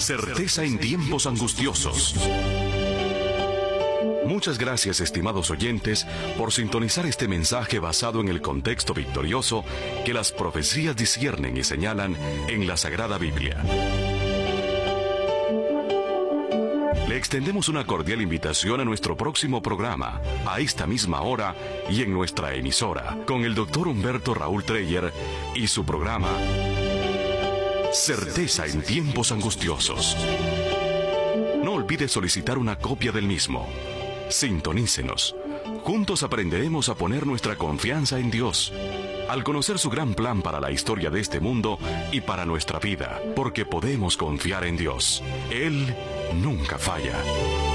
Certeza en tiempos angustiosos. Muchas gracias, estimados oyentes, por sintonizar este mensaje basado en el contexto victorioso que las profecías disciernen y señalan en la Sagrada Biblia. Le extendemos una cordial invitación a nuestro próximo programa, a esta misma hora y en nuestra emisora, con el Dr. Humberto Raúl Treyer y su programa Certeza en tiempos angustiosos. No olvide solicitar una copia del mismo. Sintonícenos. Juntos aprenderemos a poner nuestra confianza en Dios, al conocer su gran plan para la historia de este mundo y para nuestra vida, porque podemos confiar en Dios. Él nunca falla.